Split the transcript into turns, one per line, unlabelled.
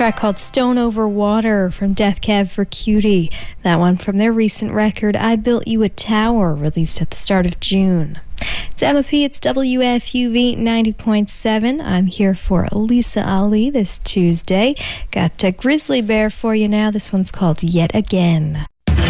Track called Stone Over Water from Death Cab for Cutie. That one from their recent record, I Built You a Tower, released at the start of June. It's Emma P. It's WFUV 90.7. I'm here for Lisa Ali this Tuesday. Got a Grizzly Bear for you now. This one's called Yet Again.